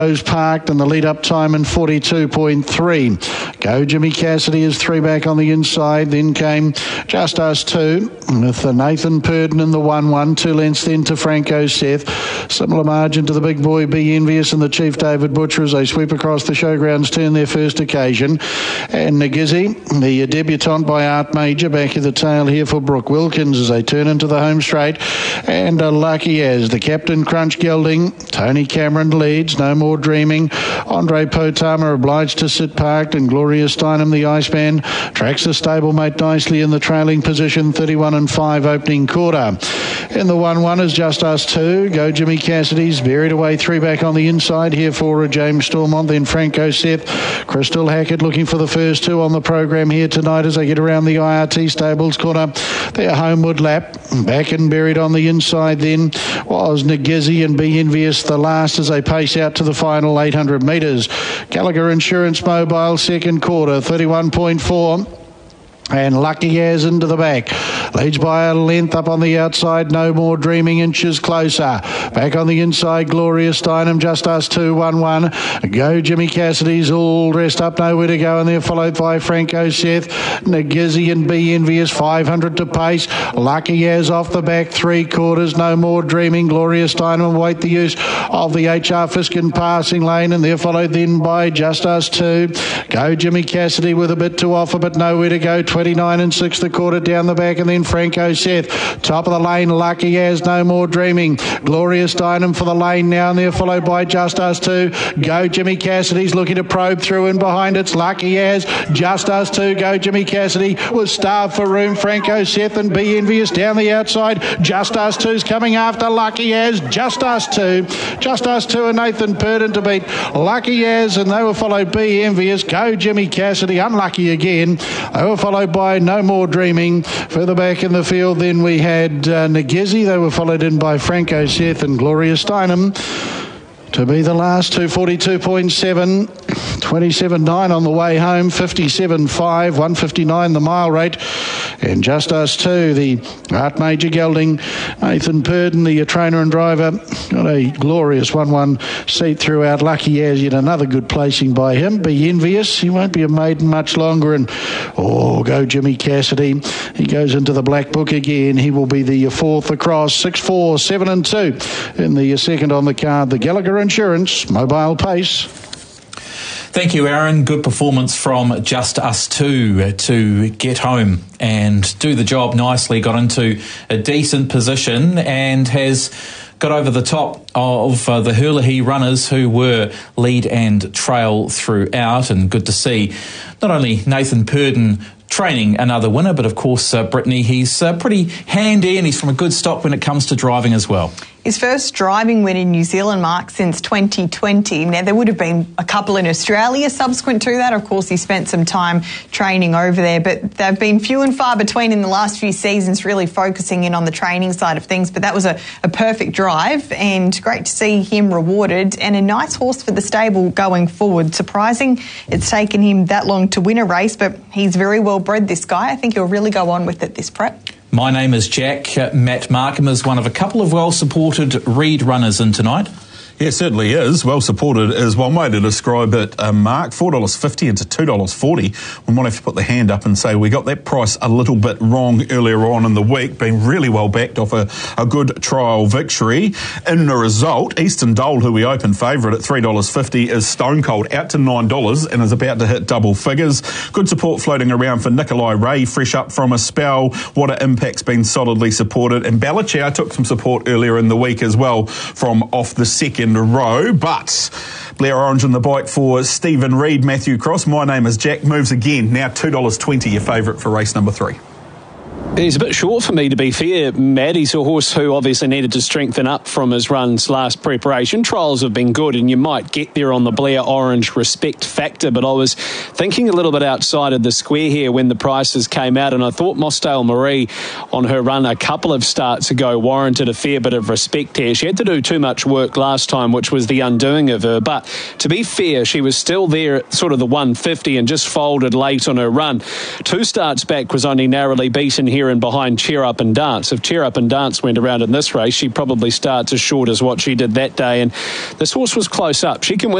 Parked and the lead up time in 42.3. Go Jimmy Cassidy is 3 back on the inside. Then came Just Us 2 with Nathan Purdon in the 1-1. 2 lengths then to Franco Seth. Similar margin to the big boy Be Envious and the Chief David Butcher as they sweep across the showgrounds turn their first occasion. And Nagizzi, the debutant by Art Major, back of the tail here for Brooke Wilkins as they turn into the home straight. And Lucky As the captain Crunch Gelding. Tony Cameron leads. No More Dreaming. Andre Potama obliged to sit parked, and Gloria Steinem, the Iceman, tracks the stablemate nicely in the trailing position, 31-5 opening quarter. In the 1-1 is Just Us 2. Go Jimmy Cassidy's buried away 3 back on the inside here for James Stormont, then Franco Seth. Crystal Hackett looking for the first 2 on the program here tonight as they get around the IRT Stables corner. Their homeward lap. Back and buried on the inside then was Nagizzi and Be Envious the last as they pace out to the final 800 metres. Gallagher Insurance Mobile second quarter, 31.4. And Lucky As into the back. Leads by a length up on the outside. No More Dreaming inches closer. Back on the inside, Gloria Steinem, Just Us 2, 1-1. Go Jimmy Cassidy's all dressed up, nowhere to go, and they're followed by Franco Seth, Nagizzi and Be Envious, 500 to pace. Lucky As off the back, 3 quarters. No More Dreaming. Gloria Steinem wait the use of the HR Fiskin passing lane, and they're followed then by Just Us 2. Go Jimmy Cassidy with a bit to offer, but nowhere to go. 29 6 the quarter down the back, and then Franco Seth. Top of the lane, Lucky As, No More Dreaming. Gloria Steinem for the lane now, and they're followed by Just Us 2. Go Jimmy Cassidy's looking to probe through, and behind it's Lucky As. Just Us 2. Go Jimmy Cassidy was starved for room. Franco Seth and Be Envious down the outside. Just Us 2's coming after Lucky As. Just Us 2. Just Us 2 and Nathan Purdon to beat Lucky As, and they were followed Be Envious. Go Jimmy Cassidy, unlucky again. They were followed by No More Dreaming. Further back in the field then we had Nagizzi. They were followed in by Franco Seth and Gloria Steinem to be the last. 242.7, 27.9 on the way home, 57.5, 159 the mile rate. And Just Us 2, the Art Major gelding, Nathan Purdon, the trainer and driver, got a glorious 1-1 seat throughout. Lucky As, yet another good placing by him. Be Envious, he won't be a maiden much longer. And go Jimmy Cassidy, he goes into the black book again. He will be the 4th across, 6-4, 7-2 in the second on the card. The Gallagher Insurance Mobile Pace. Thank you, Aaron. Good performance from Just Us 2 to get home and do the job nicely. Got into a decent position and has got over the top of the Hurley runners who were lead and trail throughout. And good to see not only Nathan Purdon training another winner, but of course Brittany, he's pretty handy and he's from a good stock when it comes to driving as well. His first driving win in New Zealand, Mark, since 2020. Now, there would have been a couple in Australia subsequent to that. Of course, he spent some time training over there, but they've been few and far between in the last few seasons, really focusing in on the training side of things. But that was a perfect drive, and great to see him rewarded, and a nice horse for the stable going forward. Surprising it's taken him that long to win a race, but he's very well bred, this guy. I think he'll really go on with it this prep. My name is Jack. Matt Markham is one of a couple of well-supported Reed runners in tonight. Yeah, it certainly is. Well supported is one way to describe it, Mark. $4.50 into $2.40. We might have to put the hand up and say we got that price a little bit wrong earlier on in the week. Been really well backed off a good trial victory. In the result, Eastern Dole, who we opened favourite at $3.50, is stone cold out to $9 and is about to hit double figures. Good support floating around for Nikolai Ray, fresh up from a spell. What a Impact's been solidly supported. And Balachow took some support earlier in the week as well from off the second row, but Blair Orange in the bike for Stephen Reed, Matthew Cross. My name is Jack. Moves again, now $2.20, your favourite for race number 3. He's a bit short for me, to be fair, Matt. He's a horse who obviously needed to strengthen up from his run's last preparation. Trials have been good, and you might get there on the Blair Orange respect factor, but I was thinking a little bit outside of the square here when the prices came out, and I thought Mossdale Marie on her run a couple of starts ago warranted a fair bit of respect here. She had to do too much work last time, which was the undoing of her, but to be fair, she was still there at sort of the 150 and just folded late on her run. 2 starts back was only narrowly beaten here here in behind Cheer Up and Dance. If Cheer Up and Dance went around in this race, she'd probably start as short as what she did that day. And this horse was close up. She can win